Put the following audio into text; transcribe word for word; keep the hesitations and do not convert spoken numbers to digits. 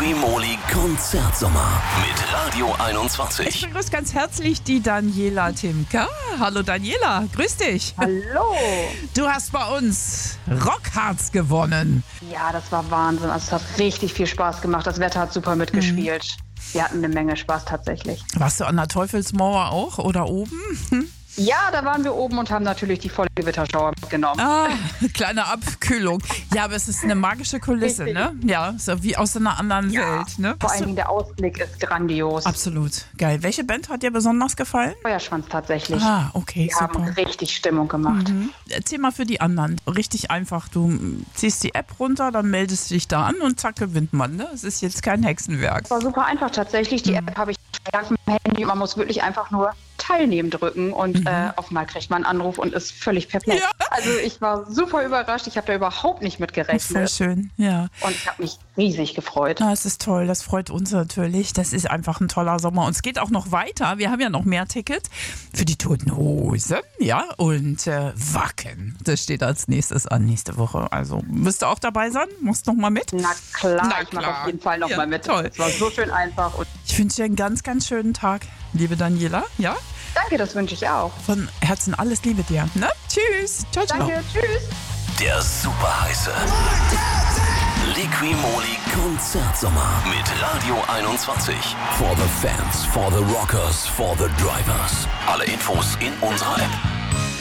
Liqui-Moly Konzertsommer mit Radio einundzwanzig. Ich begrüße ganz herzlich die Daniela Timka. Hallo Daniela, grüß dich. Hallo. Du hast bei uns Rockharz gewonnen. Ja, das war Wahnsinn. Also es hat richtig viel Spaß gemacht. Das Wetter hat super mitgespielt. Mhm. Wir hatten eine Menge Spaß tatsächlich. Warst du an der Teufelsmauer auch oder oben? Hm? Ja, da waren wir oben und haben natürlich die volle Gewitterschauer mitgenommen. Ah, kleine Abkühlung. Ja, aber es ist eine magische Kulisse, Richtig. ne? Ja, so wie aus einer anderen Ja, Welt, ne? vor Hast allen du- Dingen der Ausblick ist grandios. Absolut, geil. Welche Band hat dir besonders gefallen? Feuerschwanz tatsächlich. Ah, okay, Die haben super. richtig Stimmung gemacht. Erzähl mal für die anderen. Richtig einfach. Du mm, ziehst die App runter, dann meldest du dich da an und zack, gewinnt man. Ne? Es ist jetzt kein Hexenwerk. Das war super einfach tatsächlich. Die App habe ich auf dem Handy. Man muss wirklich einfach nur Teilnehmen drücken und äh, auf einmal kriegt man einen Anruf und ist völlig perplex. Ja. Also ich war super überrascht. Ich habe da überhaupt nicht mit Voll gerechnet. schön, ja. Und ich habe mich riesig gefreut. Ah, es ist toll, das freut uns natürlich. Das ist einfach ein toller Sommer. Und es geht auch noch weiter. Wir haben ja noch mehr Tickets für die Toten Hosen, ja, und äh, Wacken. Das steht als nächstes an nächste Woche. Also wirst du auch dabei sein? Musst noch mal mit? Na klar, Na ich mache klar. auf jeden Fall noch Ja, mal mit. toll. Es war so schön einfach. Und Ich wünsche dir einen ganz, ganz schönen Tag, liebe Daniela. Ja, danke, das wünsche ich auch. von Herzen alles Liebe dir. Ne? Tschüss. Ciao, ciao. Danke, tschüss. Der super heiße Liqui-Moly Konzertsommer mit Radio einundzwanzig. For the fans, for the rockers, for the drivers. Alle Infos in unserer App.